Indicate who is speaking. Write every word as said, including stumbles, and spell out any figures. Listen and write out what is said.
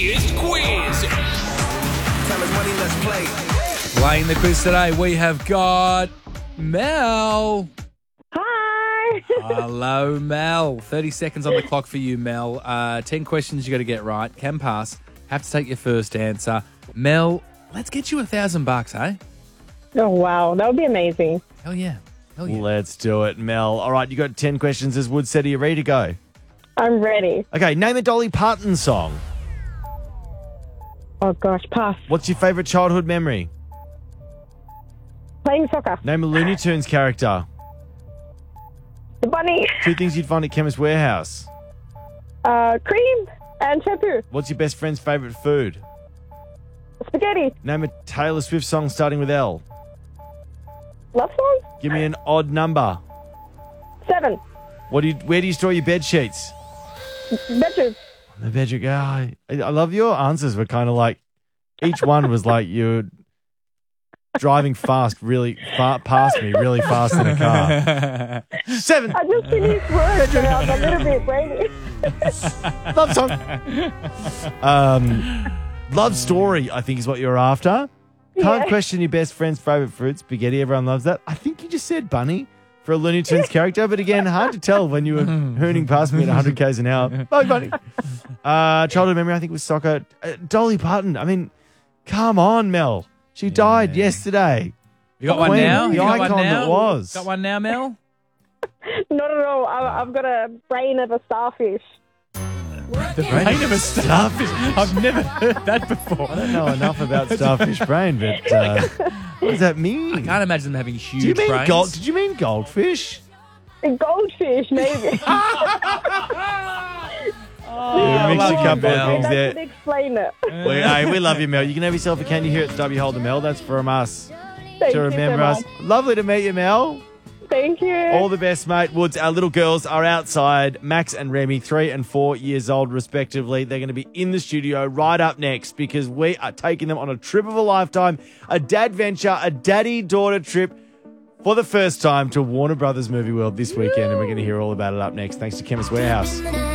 Speaker 1: funniest quiz.
Speaker 2: Tell us money, let's play.
Speaker 3: Playing the quiz today, we have got Mel.
Speaker 4: Hi.
Speaker 3: Hello, Mel. thirty seconds on the clock for you, Mel. Uh, ten questions you got to get right. Can pass. Have to take your first answer. Mel, let's get you a thousand bucks, eh?
Speaker 4: Oh, wow. That would be amazing.
Speaker 3: Hell yeah. Hell yeah.
Speaker 5: Let's do it, Mel. All right, you got ten questions, as Wood said. Are you ready to go?
Speaker 4: I'm ready.
Speaker 5: Okay, name a Dolly Parton song.
Speaker 4: Oh, gosh. Pass.
Speaker 5: What's your favourite childhood memory?
Speaker 4: Playing soccer.
Speaker 5: Name a Looney Tunes character.
Speaker 4: The bunny.
Speaker 5: Two things you'd find at Chemist Warehouse.
Speaker 4: Uh, cream and shampoo.
Speaker 5: What's your best friend's favourite food?
Speaker 4: Spaghetti.
Speaker 5: Name a Taylor Swift song starting with L.
Speaker 4: Love song?
Speaker 5: Give me an odd number.
Speaker 4: Seven.
Speaker 5: What do you, where do you store your bed sheets?
Speaker 4: Bedroom.
Speaker 5: The bedroom. guy. I, I love your answers were kind of like, each one was like you're driving fast, really far past me, really fast in a car. Seven.
Speaker 4: I just finished work, so I'm a little bit brainy.
Speaker 5: Love song. Um, love story, I think, is what you're after. Can't
Speaker 4: Yeah.
Speaker 5: question your best friend's favourite fruit, spaghetti. Everyone loves that. I think you just said bunny for a Looney Tunes character, but again, hard to tell when you were hooning past me at one hundred kays an hour. Bye, bunny. Uh, childhood memory, I think, was soccer. Uh, Dolly Parton. I mean, come on, Mel. She died yesterday.
Speaker 3: You got one
Speaker 5: Queen,
Speaker 3: now?
Speaker 5: the
Speaker 3: You got
Speaker 5: icon
Speaker 3: one now?
Speaker 5: that was.
Speaker 3: Got one now, Mel?
Speaker 4: Not at all. I, I've got a brain of a starfish.
Speaker 3: The brain of a starfish. I've never heard that before.
Speaker 5: I don't know enough about starfish brain, but uh, what does that mean?
Speaker 3: I can't imagine them having huge
Speaker 5: Do you mean
Speaker 3: brains.
Speaker 5: gold? Did you mean goldfish?
Speaker 4: A goldfish, maybe.
Speaker 5: Yeah, mix
Speaker 3: love
Speaker 5: a
Speaker 3: you,
Speaker 5: couple
Speaker 3: Mel.
Speaker 5: of things
Speaker 4: That
Speaker 5: there.
Speaker 4: could explain it.
Speaker 5: We, hey, we love you, Mel. You can have yourself a can you hear it, W Holder Mel. That's from us
Speaker 4: Thank
Speaker 5: to
Speaker 4: you
Speaker 5: remember
Speaker 4: so
Speaker 5: us.
Speaker 4: much.
Speaker 5: Lovely to meet you, Mel.
Speaker 4: Thank you.
Speaker 5: All the best, mate. Woods, our little girls are outside. Max and Remy, three and four years old, respectively. They're going to be in the studio right up next because we are taking them on a trip of a lifetime, a dad venture, a daddy-daughter trip for the first time to Warner Brothers Movie World this weekend, and we're going to hear all about it up next. Thanks to Chemist Warehouse.